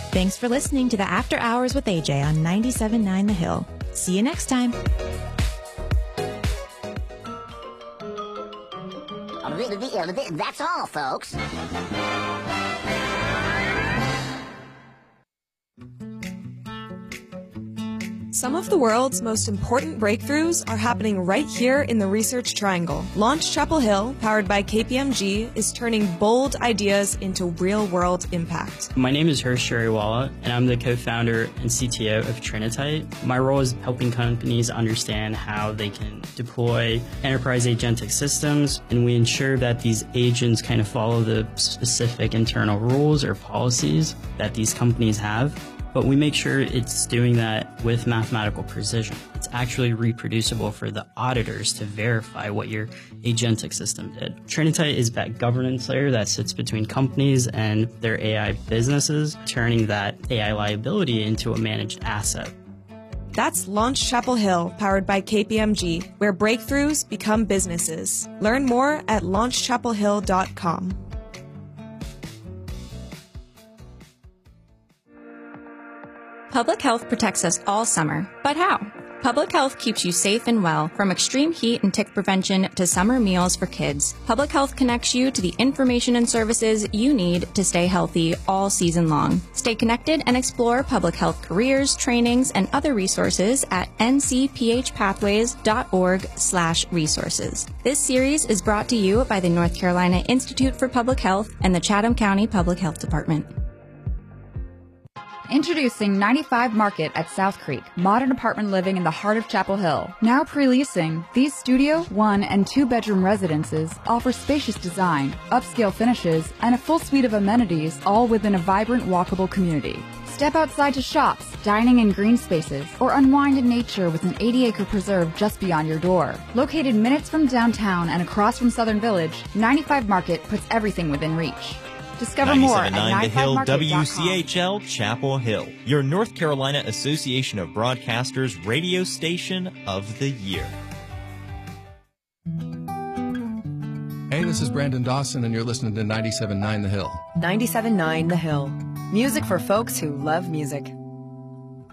Thanks for listening to the After Hours with AJ on 97.9 The Hill. See you next time. That's all, folks. Some of the world's most important breakthroughs are happening right here in the Research Triangle. Launch Chapel Hill, powered by KPMG, is turning bold ideas into real-world impact. My name is Harsh Shariwala, and I'm the co-founder and CTO of Trinitite. My role is helping companies understand how they can deploy enterprise agentic systems, and we ensure that these agents kind of follow the specific internal rules or policies that these companies have. But we make sure it's doing that with mathematical precision. It's actually reproducible for the auditors to verify what your agentic system did. Trinitite is that governance layer that sits between companies and their AI businesses, turning that AI liability into a managed asset. That's Launch Chapel Hill, powered by KPMG, where breakthroughs become businesses. Learn more at launchchapelhill.com. Public health protects us all summer, but how? Public health keeps you safe and well, from extreme heat and tick prevention to summer meals for kids. Public health connects you to the information and services you need to stay healthy all season long. Stay connected and explore public health careers, trainings, and other resources at ncphpathways.org/resources. This series is brought to you by the North Carolina Institute for Public Health and the Chatham County Public Health Department. Introducing 95 Market at South Creek, modern apartment living in the heart of Chapel Hill. Now pre-leasing, these studio, 1- and 2-bedroom residences offer spacious design, upscale finishes, and a full suite of amenities, all within a vibrant, walkable community. Step outside to shops, dining in green spaces, or unwind in nature with an 80-acre preserve just beyond your door. Located minutes from downtown and across from Southern Village, 95 Market puts everything within reach. Discover more at 97.9 The Hill, 95market.com. WCHL, Chapel Hill, your North Carolina Association of Broadcasters radio station of the year. Hey, this is Brandon Dawson, and you're listening to 97.9 The Hill. 97.9 The Hill. Music for folks who love music.